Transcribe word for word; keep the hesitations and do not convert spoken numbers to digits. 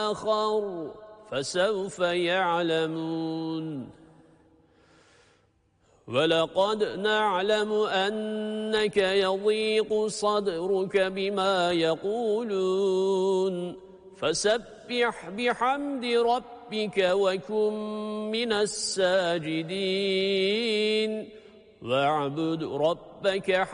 آخر فسوف يعلمون ولقد نعلم أنك يضيق صدرك بما يقولون فسبح بحمد ربك وكن من الساجدين واعبد ربك